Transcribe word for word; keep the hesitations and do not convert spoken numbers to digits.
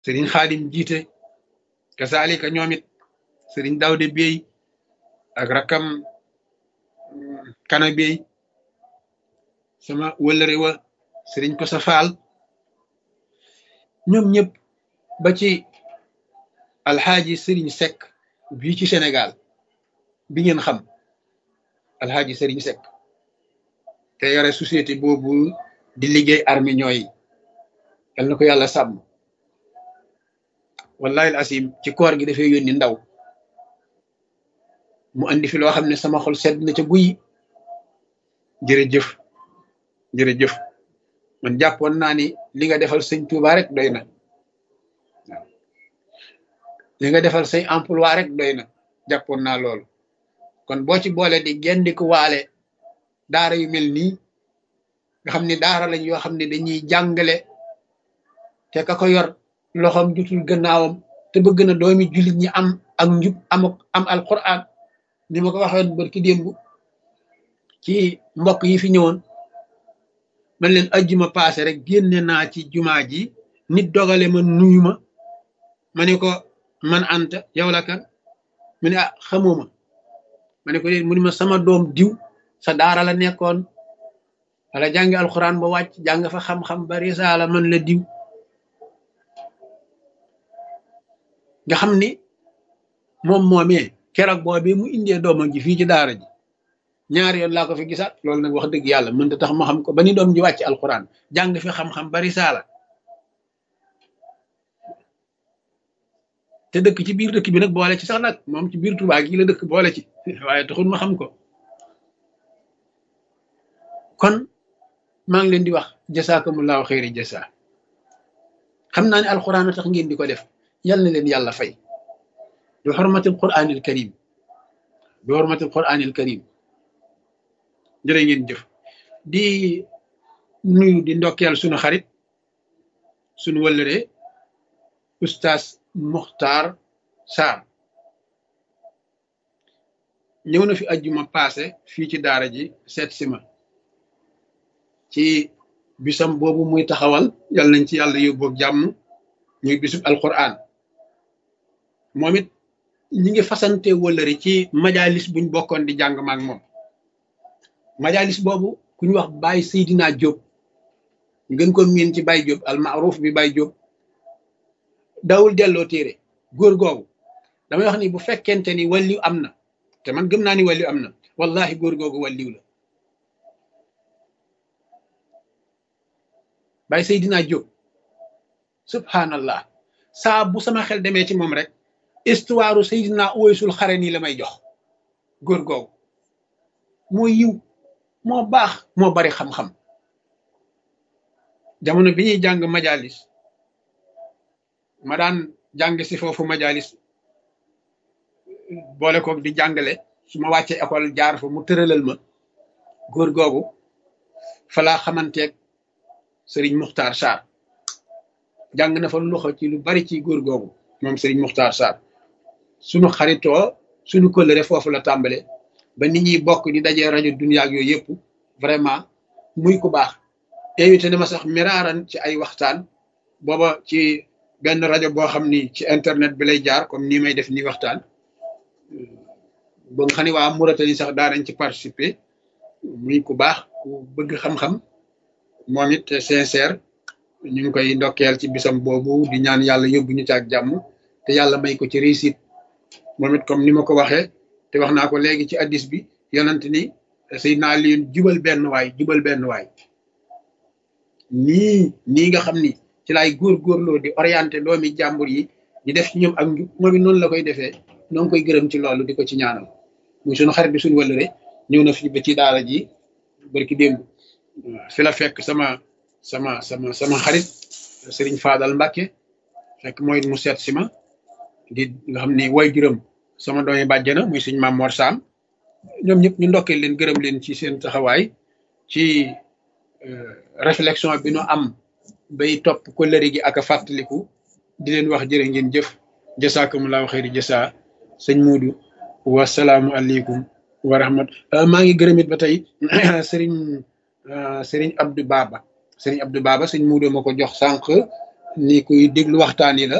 sëriñ Xaadim jiite kasaalika ñoom it sëriñ Dawde Bey ak rakam kana Bey sama wëllëre wa sëriñ Kosa Faal ñoom ñëpp ba ci alxaaji sëriñ Seck bii ci Sénégal bi ngeen xam alxaaji sëriñ Seck te yore société boobu di liggéey armi ñooy yal na ko yàlla sàmm wallahi al asim ci koor gi dafay yónni ndaw mu andi fi loo xam ne sama xol sedd na ca guy jërëjëf jërëjëf man jàppoon naa ni li nga defal sëñ Touba rek doy na waaw li nga defal say emploi rek doy na jàppoon naa loolu kon boo ci boole di gendi ko waale daara yu mel nii nga xam ne daara lañ yoo xam ne dañuy jàngale te ka ko yor loxoom jutul gannaawam te bëgg na doomi jullit ñi am ak njub am am alquran ni ma ko waxoon barki démb ci mbokk yi fi ñëwoon man leen ajjuma paase rek génne naa ci jumaa ji nit dogale ma nuyu ma ma ne ko man Anta yow la kan mu ne ah xamuma ma ne ko dé mu ni ma sama doom diw sa daara la nekkoon wala jàngi alquran ba wàcc jàng fa xam-xam ba risaala man la diw nga xam ni moom moomee keroog boobu mu indee doomam ji fii ci daara ji ñaari yoon laa ko fi gisaat loolu nag wax dëgg yàlla mënta tax ma xam ko ba ni doom ji wàcc alquran jàng fi xam-xam bari saala te dëkk ci biir dëkk bi nag boole ci sax nag moom ci biir Tuubaa gi la dëkk boole ci waaye taxul ma xam ko kon maa ngi leen di wax jasaakumullahu xayri jasa xam naa ne alquran a tax ngeen di ko def yal na leen yàlla fay bi xormatil quraanil karim bi xormatil quraanil karim jërë ngeen jëf di nuyu di ndokkeel sunu xarit sunu wëllëre oustaz Muxtaar Sarr ñëw na fi ajjuma paase fii ci daara ji seet si ma ci bisam boobu muy taxawal yal nañ ci yàlla yóbboog jàmm ñuy bisub alquran moom it ñi ngi fasante wëllëre ci majalis buñ bokkoon di jàng maak moom majalis boobu ku ñu wax Baye Seydina Diop ngeen ko miin ci Baye Diop al maaruf bi Baye Diop dawul delloo téere góor googu damay wax ni bu fekkente ni walliw am na te man gëm naa ni walliw am na wallahi góor googu walliw la Baye Seydina Diop subhanallah saa bu sama xel demee ci moom rek histoire Seydina Uwaysul Xarani la may jox góor googu moo yiw moo baax moo bari xam-xam jamono bi ñuy jàng majalis ma daan jàng si foofu majalis boole koog di jàngale su ma wàccee école jaar fa mu tëralal ma góor googu fa laa xamanteeg Serigne Muxtaar Sarr jàng na fa loxo ci lu bari ci góor googu moom Serigne Muxtaar Sarr sunu xaritoo sunu kóllëre foofu la tàmbale ba nit ñi bokk di dajee rajo Dunya ak yooyu yëpp vraiment muy ku baax invité na ma sax miraaran ci ay waxtaan booba ci benn rajo boo xam ni ci internet bi lay jaar comme nii may def nii waxtaan ba nga xam ne waa Mauritanie sax daanañ ci participer muy ku baax ku bëgg xam-xam moom it sincère ñu ngi koy ndokkeel ci bisam boobu di ñaan yàlla yóbbu ñu ci ak jàmm te yàlla may ko ci réussite moom it comme ni ma ko waxee te wax naa ko léegi ci addis bi yonent ni Seydina Aliyun jubal benn waay jubal benn waay nii nii nga xam ni ci laay góorgóorloo di orienté doomi jàmbur yi di def ci ñoom ak njub moom it noonu la koy defee noo ngi koy gërëm ci loolu di ko ci ñaanal muy suñu xarit bi suñu wëllëre ñëw na fi ba ci daara ji barki démb fi la fekk sama sama sama sama xarit Serigne Fadal Mbacke fekk mooy mu seet si ma di nga xam ni way juróom sama doomi bàjjana muy suñ Maam Mor Sam ñoom ñëpp ñu ndokkee leen gërëm leen ci seen taxawaay ci réflexion bi nu am bay topp ko lëri gi ak a fàttaliku di leen wax jërë ngeen jëf jasaakumullahu xayri jasa sëñ Muudu wasalaamu aleykum wa rahmat maa ngi gërëmit ba tey sëriñ sëriñ Abdou Baba sëriñ Abdou Baba sëñ Muudu ma ko jox sànq ni kuy déglu waxtaan yi la